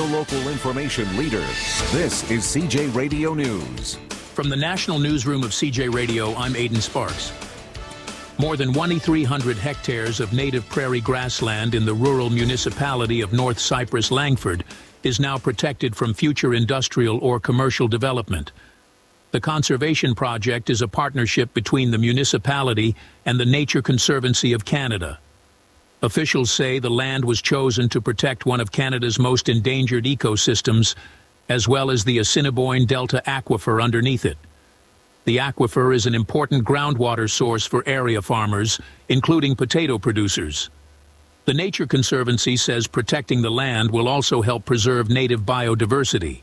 the local information leader. This is CJ Radio News. From the National Newsroom of CJ Radio, I'm Aidan Sparks. More than 2,300 hectares of native prairie grassland in the rural municipality of North Cypress, Langford, is now protected from future industrial or commercial development. The conservation project is a partnership between the municipality and the Nature Conservancy of Canada. Officials say the land was chosen to protect one of Canada's most endangered ecosystems, as well as the Assiniboine Delta aquifer underneath it. The aquifer is an important groundwater source for area farmers, including potato producers. The Nature Conservancy says protecting the land will also help preserve native biodiversity.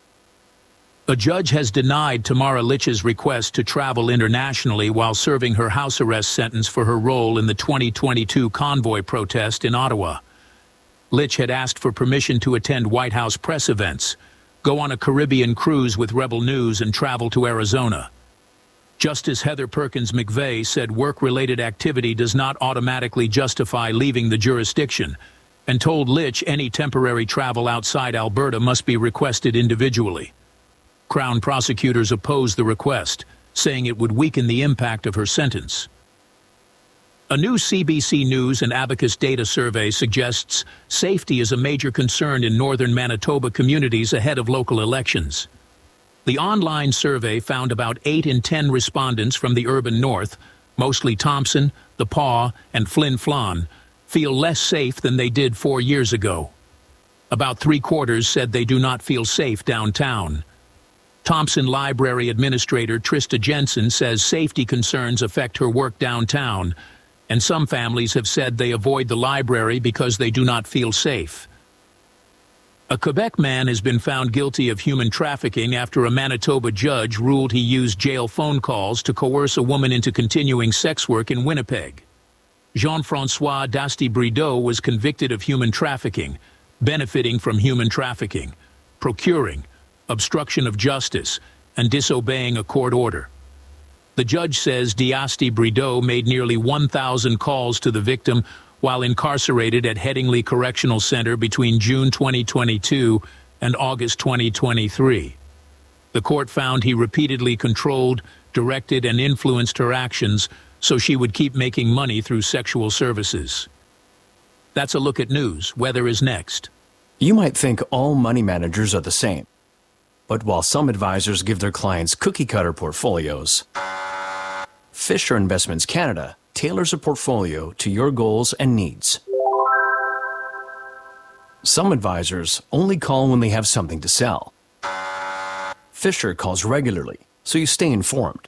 A judge has denied Tamara Litch's request to travel internationally while serving her house arrest sentence for her role in the 2022 convoy protest in Ottawa. Litch had asked for permission to attend White House press events, go on a Caribbean cruise with Rebel News, and travel to Arizona. Justice Heather Perkins McVeigh said work-related activity does not automatically justify leaving the jurisdiction, and told Litch any temporary travel outside Alberta must be requested individually. Crown prosecutors opposed the request, saying it would weaken the impact of her sentence. A new CBC News and Abacus data survey suggests safety is a major concern in northern Manitoba communities ahead of local elections. The online survey found about 8 in 10 respondents from the urban north, mostly Thompson, The Pas, and Flin Flon, feel less safe than they did 4 years ago. About 3/4 said they do not feel safe downtown. Thompson Library Administrator Trista Jensen says safety concerns affect her work downtown, and some families have said they avoid the library because they do not feel safe. A Quebec man has been found guilty of human trafficking after a Manitoba judge ruled he used jail phone calls to coerce a woman into continuing sex work in Winnipeg. Jean-François Dasti-Brideau was convicted of human trafficking, benefiting from human trafficking, procuring, obstruction of justice, and disobeying a court order. The judge says Dasti-Brideau made nearly 1,000 calls to the victim while incarcerated at Headingley Correctional Center between June 2022 and August 2023. The court found he repeatedly controlled, directed, and influenced her actions so she would keep making money through sexual services. That's a look at news. Weather is next. You might think all money managers are the same. But while some advisors give their clients cookie-cutter portfolios, Fisher Investments Canada tailors a portfolio to your goals and needs. Some advisors only call when they have something to sell. Fisher calls regularly, so you stay informed.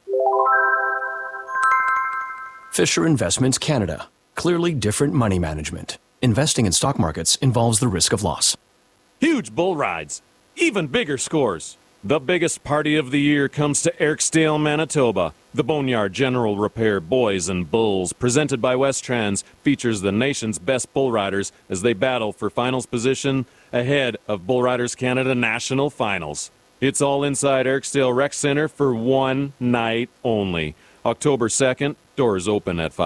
Fisher Investments Canada. Clearly different money management. Investing in stock markets involves the risk of loss. Huge bull rides. Even bigger scores. The biggest party of the year comes to Erskdale, Manitoba. The Boneyard General Repair Boys and Bulls, presented by Westrans, features the nation's best bull riders as they battle for finals position ahead of Bull Riders Canada National Finals. It's all inside Erskdale Rec Center for one night only. October 2nd, doors open at 5.